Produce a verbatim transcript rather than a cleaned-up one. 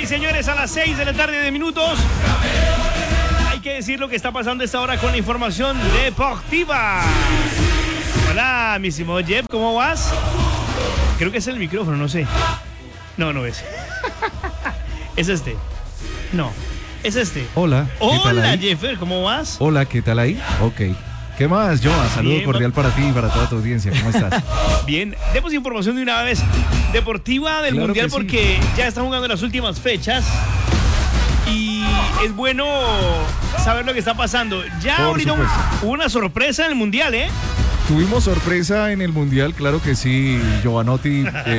y señores, a las seis de la tarde de minutos. Hay que decir lo que está pasando a esta hora con la información deportiva. Hola, mi estimado Jeff, ¿cómo vas? Creo que es el micrófono, no sé. No, no es. Es este. No, es este. Hola. ¿qué tal Hola, ahí? Jeffer, ¿cómo vas? Hola, ¿qué tal ahí? Ok. ¿Qué más, Joa? Saludo Bien, cordial para ti y para toda tu audiencia. ¿Cómo estás? Bien, demos información de una vez deportiva del Claro Mundial que sí. porque ya están jugando las últimas fechas y es bueno saber lo que está pasando. Ya Por ahorita supuesto. hubo una sorpresa en el Mundial, ¿eh? Tuvimos sorpresa en el Mundial, claro que sí, Giovanotti. eh,